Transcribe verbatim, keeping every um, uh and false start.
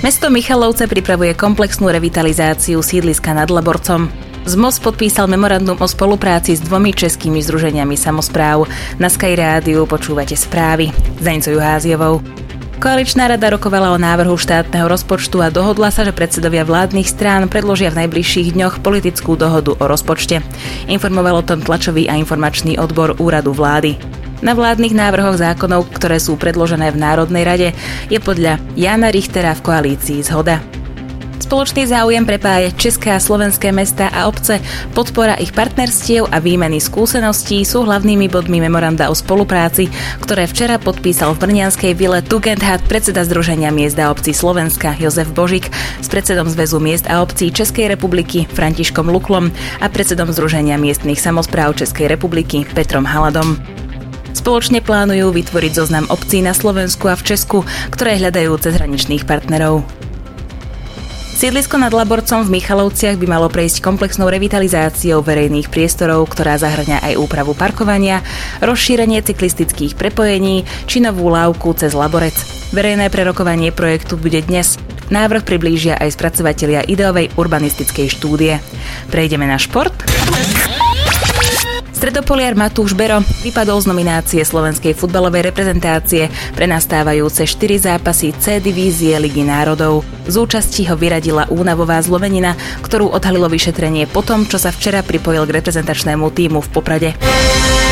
Mesto Michalovce pripravuje komplexnú revitalizáciu sídliska nad Laborcom. zet em o es podpísal memorandum o spolupráci s dvomi českými združeniami samospráv. Na Sky Rádiu počúvate správy s Denicou Juháziovou. Koaličná rada rokovala o návrhu štátneho rozpočtu a dohodla sa, že predsedovia vládnych strán predložia v najbližších dňoch politickú dohodu o rozpočte. Informoval o tom tlačový a informačný odbor úradu vlády. Na vládnych návrhoch zákonov, ktoré sú predložené v Národnej rade, je podľa Jána Richtera v koalícii zhoda. Spoločný záujem prepájať české a slovenské mestá a obce, podpora ich partnerstiev a výmeny skúseností sú hlavnými bodmi memoranda o spolupráci, ktoré včera podpísal v brňanskej vile Tugendhat predseda Združenia miest a obcí Slovenska Jozef Božík s predsedom Zväzu miest a obcí Českej republiky Františkom Luklom a predsedom Združenia miestnych samospráv Českej republiky Petrom Haladom. Spoločne plánujú vytvoriť zoznam obcí na Slovensku a v Česku, ktoré hľadajú cezhraničných partnerov. Sídlisko nad Laborcom v Michalovciach by malo prejsť komplexnou revitalizáciou verejných priestorov, ktorá zahŕňa aj úpravu parkovania, rozšírenie cyklistických prepojení či novú lávku cez Laborec. Verejné prerokovanie projektu bude dnes. Návrh priblížia aj spracovatelia ideovej urbanistickej štúdie. Prejdeme na šport. Stredopoliar Matúš Bero vypadol z nominácie slovenskej futbalovej reprezentácie pre nastávajúce štyri zápasy C divízie Ligy národov. Z účasti ho vyradila únavová zlomenina, ktorú odhalilo vyšetrenie po tom, čo sa včera pripojil k reprezentačnému tímu v Poprade.